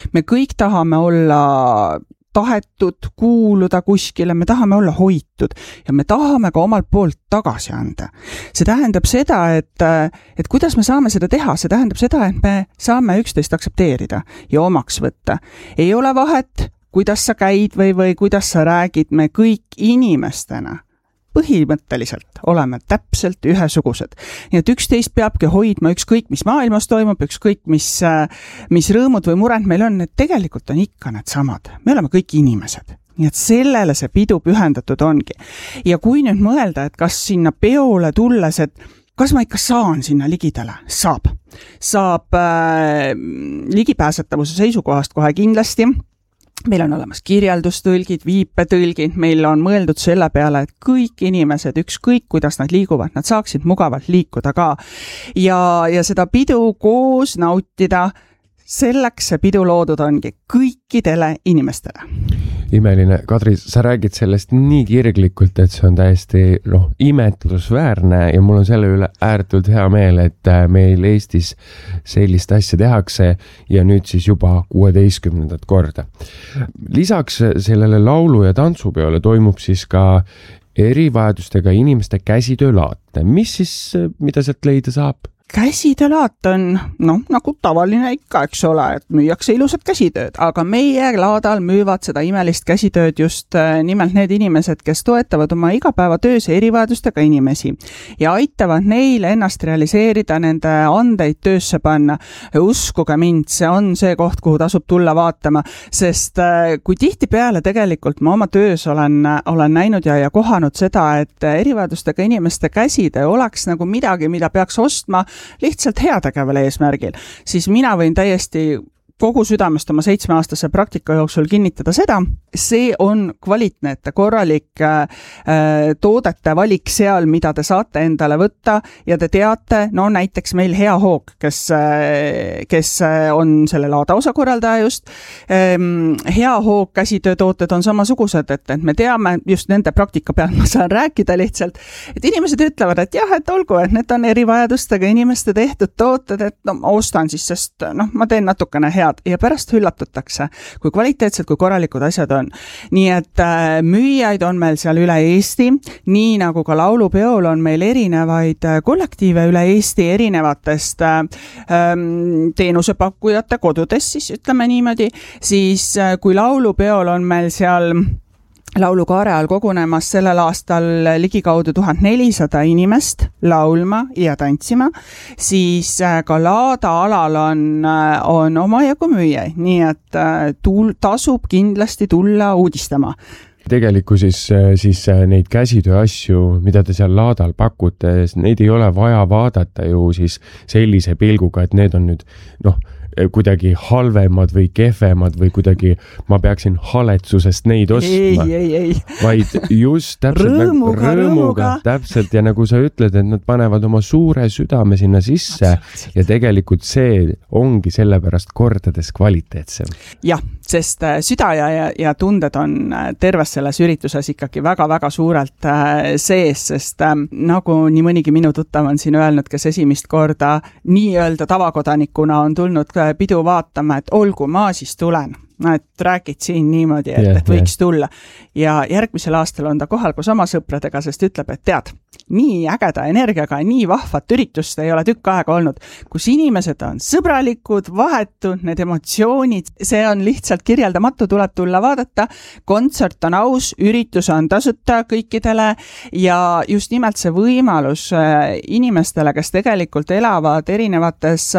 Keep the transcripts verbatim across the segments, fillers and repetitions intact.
Me kõik tahame olla tahetud, kuuluda kuskile, me tahame olla hoitud ja me tahame ka omalt poolt tagasi anda. See tähendab seda, et, et kuidas me saame seda teha, see tähendab seda, et me saame üksteist aksepteerida ja omaks võtta. Ei ole vahet, kuidas sa käid või, või kuidas sa räägid, me kõik inimestena põhimõtteliselt oleme täpselt ühesugused. Nii et üksteist peabki hoidma ükskõik, mis maailmas toimub, ükskõik, mis, mis rõõmud või murend meil on, need tegelikult on ikka need samad. Me oleme kõik inimesed. Nii et sellele see pidu pühendatud ongi. Ja kui nüüd mõelda, et kas sinna peole tulles, et kas ma ikka saan sinna ligidale? Saab. Saab äh, ligipääsetavuse seisukohast kohe kindlasti. Meil on olemas kirjeldustõlgid, viipetõlgid, meil on mõeldud selle peale, et kõik inimesed, ükskõik kuidas nad liiguvad, nad saaksid mugavalt liikuda ka. Ja, ja seda pidu koos nautida, selleks see pidu loodud ongi kõikidele inimestele. Imeline. Kadri, sa räägid sellest nii kirglikult, et see on täiesti noh, imetlusväärne ja mul on selle üle ääretult hea meel, et meil Eestis sellist asja tehakse ja nüüd siis juba kuueteistkümnendat korda. Lisaks sellele laulu- ja tantsupeole toimub siis ka erivajadustega inimeste käsitöölaat. Mis siis, mida sealt leida saab? Käsitöölaat on, noh, nagu tavaline ikka, eks ole, et müüakse ilusat käsitööd, aga meie laadal müüvad seda imelist käsitööd just nimelt need inimesed, kes toetavad oma igapäevatöös erivajadustega inimesi ja aitavad neil ennast realiseerida, nende andeid töösse panna. Uskuge mind, see on see koht, kuhu tasub tulla vaatama, sest kui tihtipeale tegelikult ma oma töös olen, olen näinud ja, ja kohanud seda, et erivajadustega inimeste käsitöö oleks nagu midagi, mida peaks ostma lihtsalt heategevale eesmärgil, siis mina võin täiesti kogu südamest oma seitsmeaastase praktika jooksul kinnitada seda, see on kvaliteetne, korralik äh, toodete valik seal, mida te saate endale võtta ja te teate, no näiteks meil Hea Hoog, kes, äh, kes on selle laada osakorraldaja just. Ähm, Hea Hoog käsitöötooted on samasugused, et, et me teame just nende praktika peal, ma saan rääkida lihtsalt, et inimesed ütlevad, et jah, et olgu, et need on erivajadustega inimeste tehtud tooted, et no ma ostan siis, sest noh, ma teen natukene hea ja pärast hüllatutakse, kui kvaliteetsed, kui korralikud asjad on. Nii et äh, müüjaid on meil seal üle Eesti, nii nagu ka laulupeol on meil erinevaid kollektiive üle Eesti erinevatest äh, teenusepakkujate kodudes, siis ütleme niimoodi, siis äh, kui laulupeol on meil seal laulukaare all kogunemas sellel aastal ligikaudu tuhat nelisada inimest laulma ja tantsima, siis ka laada alal on, on omajagu müüjaid, nii et tul, tasub kindlasti tulla uudistama. Tegelikult siis, siis neid käsitöö asju, mida te seal laadal pakute, neid ei ole vaja vaadata ju siis sellise pilguga, et need on nüüd noh, kuidagi halvemad või kehvemad või kuidagi ma peaksin haletsusest neid ostma. Ei, ei, ei. Vaid just täpselt rõõmuga, nagu, rõõmuga, täpselt ja nagu sa ütled, et nad panevad oma suure südame sinna sisse absoluutselt. Ja tegelikult see ongi sellepärast kordades kvaliteetsem. Jah, sest süda ja, ja, ja tunded on terves selles ürituses ikkagi väga-väga suurelt sees, sest nagu nii mõnigi minu tuttav on siin öelnud, kes esimest korda nii-öelda tavakodanikuna on tulnud pidu vaatama, et olgu, ma siis tulen. No, et räägid siin niimoodi, et, yeah, et võiks yeah. tulla. Ja järgmisel aastal on ta kohal koos oma sõpradega, sest ütleb, et tead, nii ägeda energiaga, nii vahvat üritust ei ole tükk aega olnud, kus inimesed on sõbralikud, vahetud, need emotsioonid, see on lihtsalt kirjeldamatu, tuleb tulla vaadata, kontsert on aus, üritus on tasuta kõikidele ja just nimelt see võimalus inimestele, kes tegelikult elavad erinevates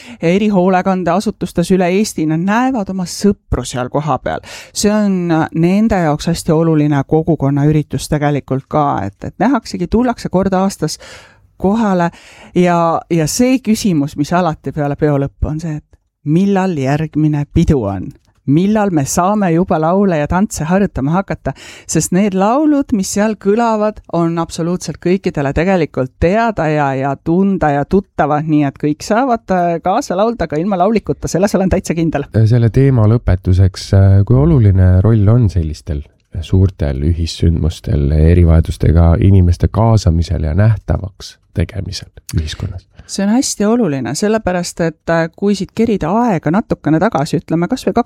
erihoolekandeasutustes üle Eesti, nad näevad oma sõpru seal koha peal. See on nende jaoks hästi oluline kogukonna üritus tegelikult ka, et, et nähaksegi, tullakse kord aastas kohale ja, ja see küsimus, mis alati peale peo lõppu on see, et millal järgmine pidu on? Millal me saame juba laule ja tantse harjutama hakata, sest need laulud, mis seal kõlavad, on absoluutselt kõikidele tegelikult teada ja, ja tunda ja tuttavad, nii et kõik saavad kaasa laulda ka ilma laulikuta, selles olen täitsa kindel. Selle teema lõpetuseks, kui oluline roll on sellistel suurtel ühissündmustel, erivajadustega inimeste kaasamisel ja nähtavaks tegemisel ühiskonnas? See on hästi oluline, sellepärast, et kui siit kerida aega natukene tagasi, ütleme kas või